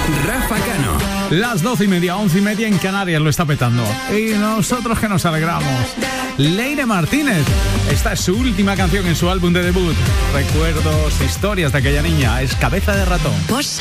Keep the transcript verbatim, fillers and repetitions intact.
Rafa Cano. Las doce y media, once y media en Canarias, lo está petando. Y nosotros que nos alegramos. Leire Martínez. Esta es su última canción en su álbum de debut. Recuerdos, historias de aquella niña. Es Cabeza de Ratón. Pues